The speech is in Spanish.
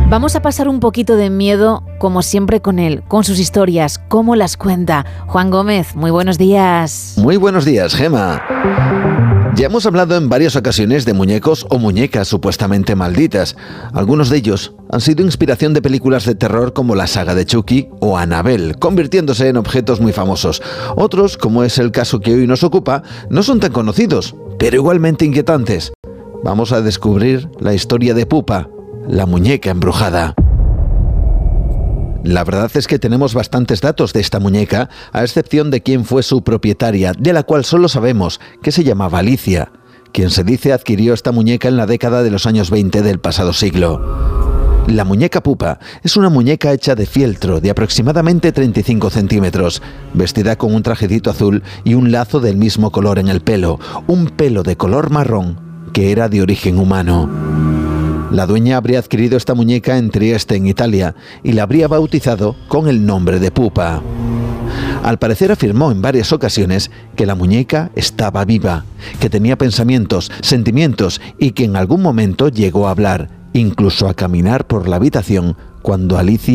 Vamos a pasar un poquito de miedo, como siempre, con él, con sus historias, cómo las cuenta. Juan Gómez, muy buenos días. Muy buenos días, Gema. Ya hemos hablado en varias ocasiones de muñecos o muñecas supuestamente malditas. Algunos de ellos han sido inspiración de películas de terror como la saga de Chucky o Annabelle, convirtiéndose en objetos muy famosos. Otros, como es el caso que hoy nos ocupa, no son tan conocidos, pero igualmente inquietantes. Vamos a descubrir la historia de Pupa, la muñeca embrujada. La verdad es que tenemos bastantes datos de esta muñeca, a excepción de quién fue su propietaria, de la cual solo sabemos que se llamaba Alicia, quien se dice adquirió esta muñeca en la década de los años 20 del pasado siglo. La muñeca Pupa es una muñeca hecha de fieltro de aproximadamente 35 centímetros, vestida con un trajecito azul y un lazo del mismo color en el pelo, un pelo de color marrón que era de origen humano. La dueña habría adquirido esta muñeca en Trieste, en Italia, y la habría bautizado con el nombre de Pupa. Al parecer afirmó en varias ocasiones que la muñeca estaba viva, que tenía pensamientos, sentimientos y que en algún momento llegó a hablar, incluso a caminar por la habitación cuando Alicia